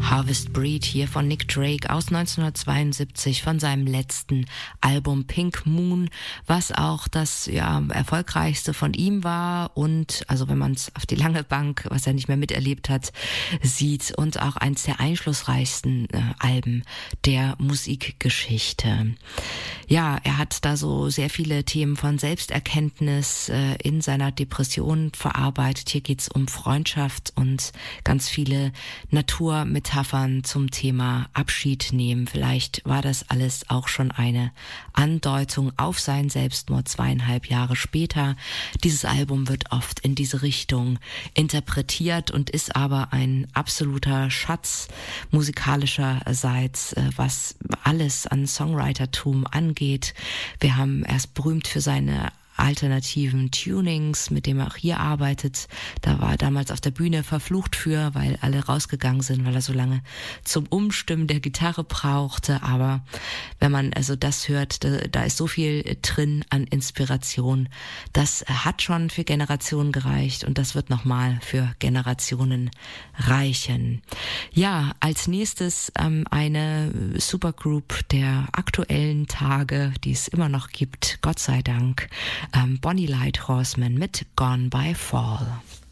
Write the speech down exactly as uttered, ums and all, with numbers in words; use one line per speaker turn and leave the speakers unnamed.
Harvest Breed hier von Nick Drake aus neunzehnhundertzweiundsiebzig von seinem letzten Album Pink Moon, was auch das ja erfolgreichste von ihm war und also wenn man es auf die lange Bank, was er nicht mehr miterlebt hat, sieht und auch eins der einflussreichsten äh, Alben der Musikgeschichte. Ja, er hat da so sehr viele Themen von Selbsterkenntnis äh, in seiner Depression verarbeitet. Hier geht's um Freundschaft und ganz viele Naturmetaphern zum Thema Abschied nehmen. Vielleicht war das alles auch schon eine Andeutung auf seinen Selbstmord zweieinhalb Jahre später. Dieses Album wird oft in diese Richtung interpretiert und ist aber ein absoluter Schatz musikalischerseits, äh, was alles an Songwritertum angeht. Wir haben erst berühmt für seine alternativen Tunings, mit dem er auch hier arbeitet. Da war er damals auf der Bühne verflucht für, weil alle rausgegangen sind, weil er so lange zum Umstimmen der Gitarre brauchte. Aber wenn man also das hört, da, da ist so viel drin an Inspiration. Das hat schon für Generationen gereicht und das wird nochmal für Generationen reichen. Ja, als nächstes ähm, eine Supergroup der aktuellen Tage, die es immer noch gibt, Gott sei Dank. Um, Bonnie Light Horseman mit Gone by Fall.